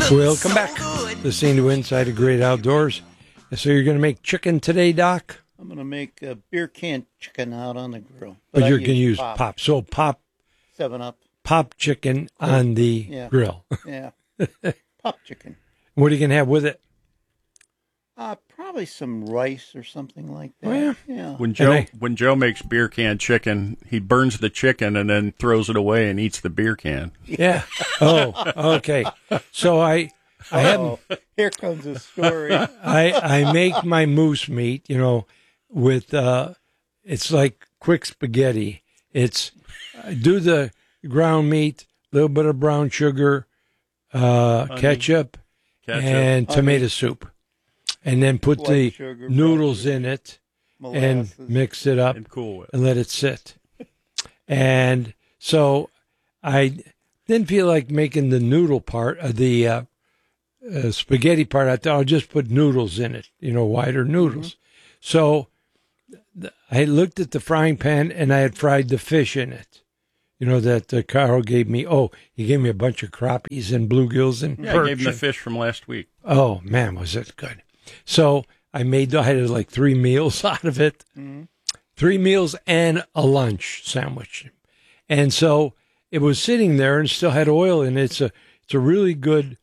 Welcome back. Listening to Inside a Great Outdoors. So you're going to make chicken today, Doc? I'm going to make a beer can chicken out on the grill. But you're going to use pop. So pop. 7-Up. Pop chicken on the grill. Yeah. Pop chicken. What are you going to have with it? Probably some rice or something like that. Oh, yeah. When Joe makes beer can chicken, he burns the chicken and then throws it away and eats the beer can. Yeah. Oh, okay. So I have. Here comes a story. I make my moose meat, with it's like quick spaghetti. I do the ground meat, a little bit of brown sugar, ketchup, and tomato soup. And then put the sugar, noodles in it molasses, and mix it up and cool it and let it sit. And so I didn't feel like making the noodle part of the spaghetti part. I thought I'll just put noodles in it, wider noodles. Mm-hmm. So I looked at the frying pan and I had fried the fish in it. That Carl gave me. Oh, he gave me a bunch of crappies and bluegills and perch. I gave him the fish from last week. Oh, man, was it good. So I had like 3 meals out of it. Mm-hmm. 3 meals and a lunch sandwich. And so it was sitting there and still had oil in it. It's a really good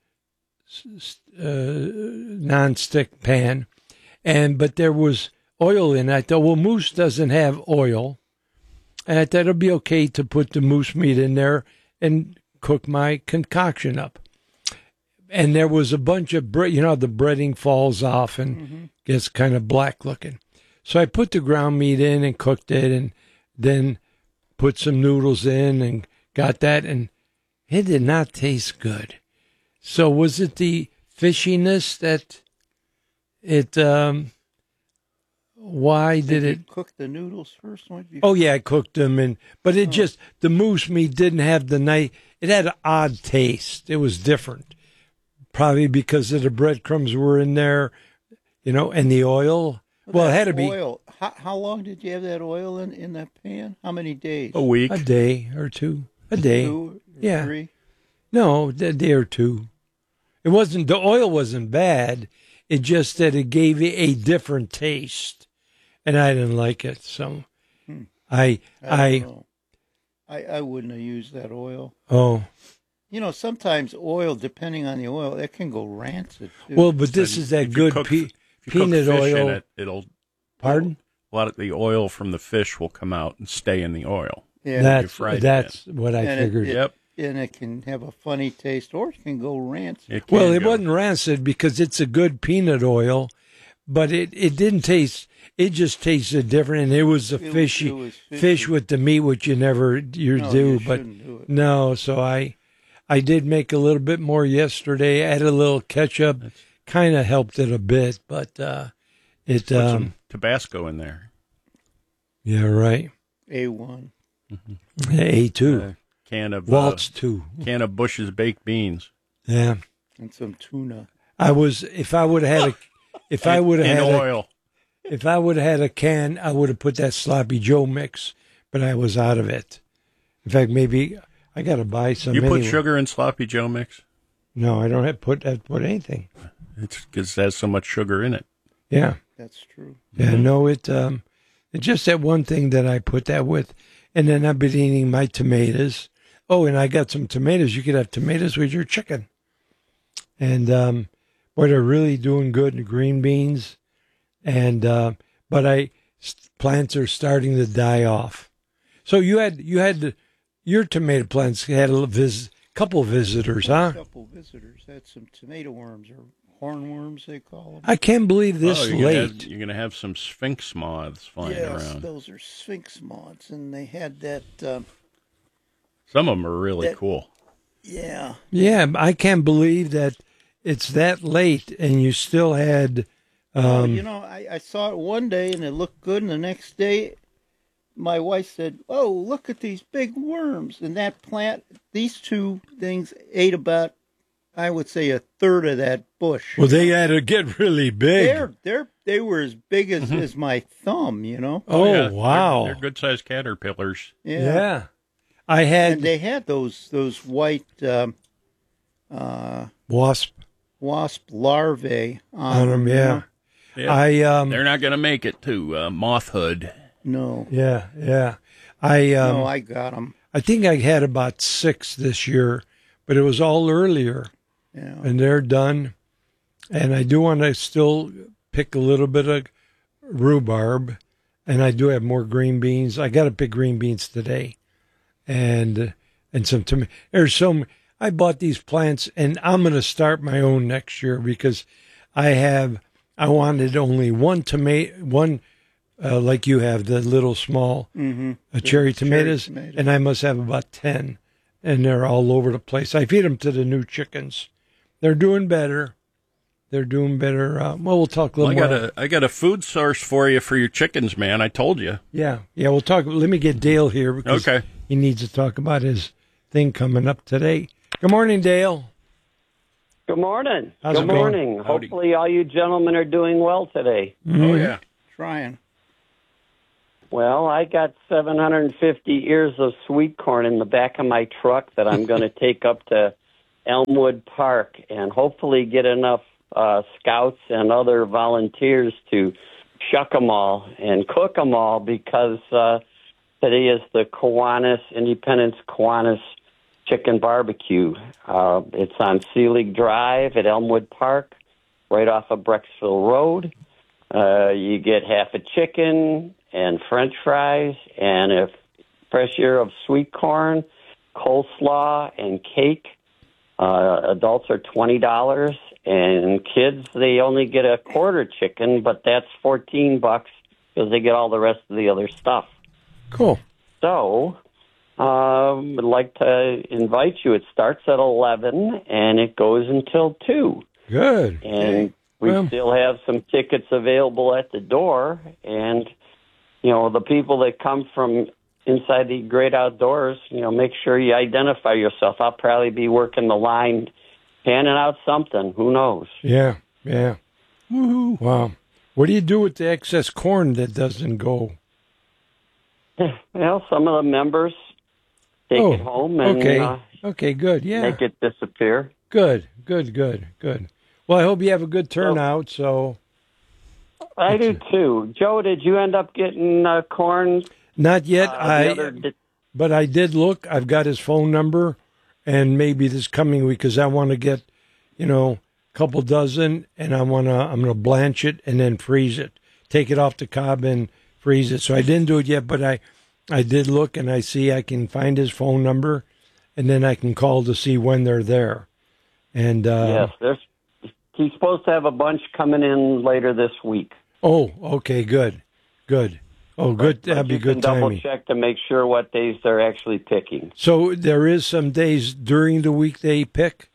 non-stick pan. But there was oil in it. I thought, well, moose doesn't have oil. And I thought it'd be okay to put the moose meat in there and cook my concoction up. And there was a bunch of bread, the breading falls off and gets kind of black looking. So I put the ground meat in and cooked it and then put some noodles in and got that. And it did not taste good. So was it the fishiness that it... Why did it cook the noodles first? Oh yeah, I cooked them, but it just the moose meat didn't have the nice. It had an odd taste. It was different, probably because of the breadcrumbs were in there, and the oil. Well, it had to be oil. How long did you have that oil in that pan? How many days? A week, a day or two, a day. 2 or 3? No, a day or two. It wasn't the oil wasn't bad. It just that it gave it a different taste. And I didn't like it, so I wouldn't have used that oil. Oh, sometimes oil, depending on the oil, it can go rancid too. Well, but this is that good peanut oil. It'll pardon. A lot of the oil from the fish will come out and stay in the oil. Yeah, that's what I figured. Yep. And it can have a funny taste, or it can go rancid. It wasn't rancid because it's a good peanut oil, but it didn't taste. It just tasted different, and it was fishy with the meat, which you never do. But do it. No, so I did make a little bit more yesterday. Added a little ketchup, kind of helped it a bit, but it put some Tabasco in there. Yeah, right. A1, A2, can of Waltz 2, can of Bush's baked beans. Yeah, and some tuna. If I would have had oil. If I would have had a can, I would have put that Sloppy Joe mix, but I was out of it. In fact, maybe I got to buy some. You put anyway. Sugar in Sloppy Joe mix? No, I don't have put anything. It's because it has so much sugar in it. Yeah, that's true. Yeah, no, it's just that one thing that I put that with, and then I've been eating my tomatoes. Oh, and I got some tomatoes. You could have tomatoes with your chicken, and boy, they're really doing good. And green beans. And but plants are starting to die off. So you had your tomato plants had couple visitors, huh? A couple visitors had some tomato worms or hornworms, they call them. I can't believe this late. You're gonna have some sphinx moths flying around. Yes, those are sphinx moths, and they had that. Some of them are really cool. Yeah. Yeah, I can't believe that it's that late, and you still had. I saw it one day and it looked good, and the next day my wife said, "Oh, look at these big worms." And that plant, these two things ate about, I would say, a third of that bush. Well, they had to get really big. They were as big as my thumb, Oh, yeah. wow. They're good-sized caterpillars. Yeah. I had. And they had those white Wasp larvae on them, yeah. Yeah, they're not going to make it to moth hood. No. Yeah. No, I got them. I think I had about 6 this year, but it was all earlier. Yeah. And they're done. And I do want to still pick a little bit of rhubarb, and I do have more green beans. I got to pick green beans today, and some tomatoes. There's some. I bought these plants, and I'm going to start my own next year because I wanted only one tomato, like you have the little small cherry tomatoes, and I must have about 10, and they're all over the place. I feed them to the new chickens. They're doing better. Well, we'll talk a little more. I got a food source for you for your chickens, man. I told you. Yeah, we'll talk. Let me get Dale here because Okay. He needs to talk about his thing coming up today. Good morning, Dale. Good morning. How's it Good going? morning. Howdy. Hopefully all you gentlemen are doing well today. Oh, yeah. Trying. Well, I got 750 ears of sweet corn in the back of my truck that I'm going to take up to Elmwood Park and hopefully get enough scouts and other volunteers to shuck them all and cook them all because today is the Independence Kiwanis Chicken Barbecue. It's on Seelig Drive at Elmwood Park, right off of Brecksville Road. You get half a chicken and French fries and a fresh ear of sweet corn, coleslaw, and cake. Adults are $20, and kids, they only get a quarter chicken, but that's $14 because they get all the rest of the other stuff. Cool. So, would like to invite you. It starts at 11, and it goes until 2. Good. And we still have some tickets available at the door. And, the people that come from inside the great outdoors, make sure you identify yourself. I'll probably be working the line, handing out something. Who knows? Yeah. Woohoo. Wow. What do you do with the excess corn that doesn't go? Well, some of the members take it home and okay, good. Yeah. make it disappear. Good. Well, I hope you have a good turnout. I do too. Joe, did you end up getting corn? Not yet. The But I did look. I've got his phone number, and maybe this coming week because I want to get, a couple dozen, and I'm gonna blanch it and then freeze it, take it off the cob and freeze it. So I didn't do it yet, but I did look, and I see I can find his phone number, and then I can call to see when they're there. And yes, he's supposed to have a bunch coming in later this week. Oh, okay, good. Oh, good. That'd be good timing. Double check to make sure what days they're actually picking. So there is some days during the week they pick,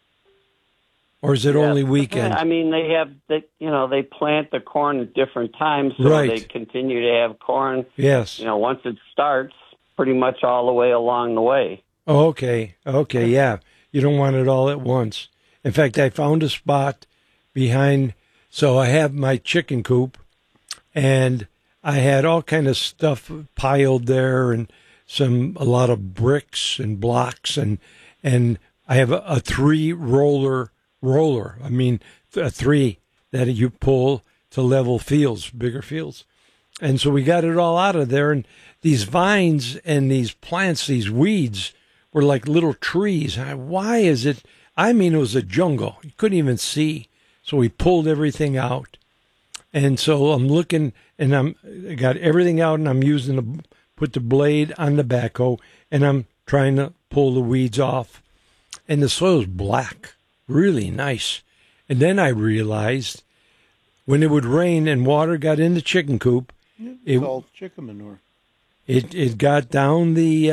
or is it only weekend? I mean, they plant the corn at different times, so Right. they continue to have corn. Yes. Once it starts, pretty much all the way along the way. Oh, okay, yeah. You don't want it all at once. In fact, I found a spot behind. So I have my chicken coop, and I had all kind of stuff piled there, and a lot of bricks and blocks, and I have a 3-roller. I mean, a 3 that you pull to level fields, bigger fields, and so we got it all out of there. And these vines and these plants, these weeds, were like little trees. Why is it? I mean, it was a jungle. You couldn't even see. So we pulled everything out. And so I'm looking, and I got everything out, and I'm put the blade on the backhoe, and I'm trying to pull the weeds off. And the soil's black, really nice. And then I realized when it would rain and water got in the chicken coop, It's all chicken manure. it got down the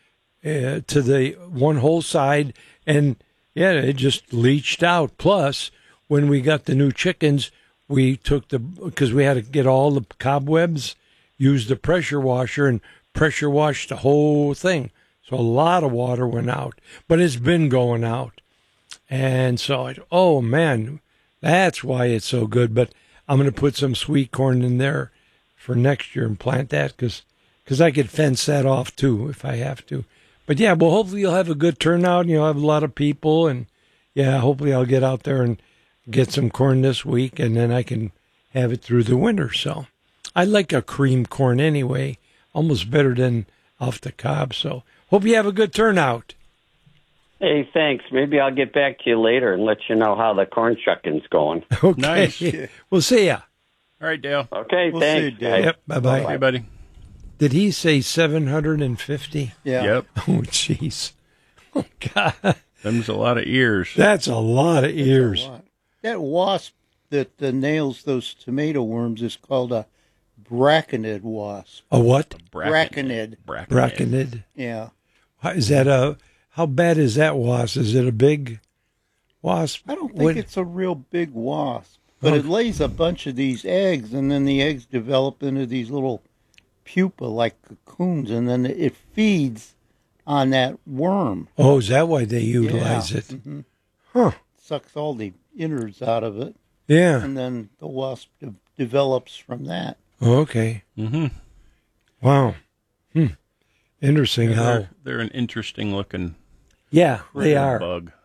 to the one whole side, and it just leached out. Plus, when we got the new chickens, we took because we had to get all the cobwebs, used the pressure washer and pressure washed the whole thing. So a lot of water went out, but it's been going out. And so, oh man, that's why it's so good. But I'm going to put some sweet corn in there for next year and plant that because I could fence that off too if I have to. But yeah, well, hopefully you'll have a good turnout and you'll have a lot of people and yeah, hopefully I'll get out there and get some corn this week, and then I can have it through the winter. So I like a cream corn anyway, almost better than off the cob. So hope you have a good turnout. Hey, thanks. Maybe I'll get back to you later and let you know how the corn shucking's going. Okay. Nice. We'll see ya. All right, Dale. Okay, We'll see you, thanks. Dale. Yep. Bye-bye. Hey, buddy. Did he say 750? Yeah. Yep. Oh, jeez. Oh, God. Them's a lot of ears. That's a lot of ears. That wasp that nails those tomato worms is called a braconid wasp. A what? Braconid. Braconid. Yeah. Is that how bad is that wasp? Is it a big wasp? I don't think it's a real big wasp, but it lays a bunch of these eggs, and then the eggs develop into these little pupa like cocoons, and then it feeds on that worm. Oh, is that why they utilize it? Mhm. Huh. Sucks all the innards out of it, Yeah. and then the wasp develops from that. Okay. Mm-hmm. Wow. Interesting how. They're an interesting looking Yeah, they are. bug.